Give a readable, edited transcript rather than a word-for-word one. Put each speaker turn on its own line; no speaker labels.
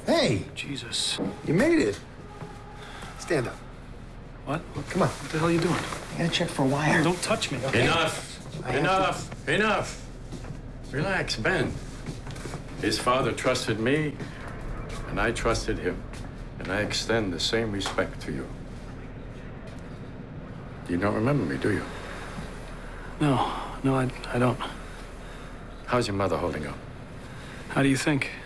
Hey,
Jesus.
you made it. Stand up.
What?
Come on.
What the hell are you doing?
I gotta check for a wire.
Don't touch me, okay?
Enough. Relax, Ben. His father trusted me, and I trusted him. And I extend the same respect to you. You don't remember me, do you?
No, I don't.
How's your mother holding up?
How do you think?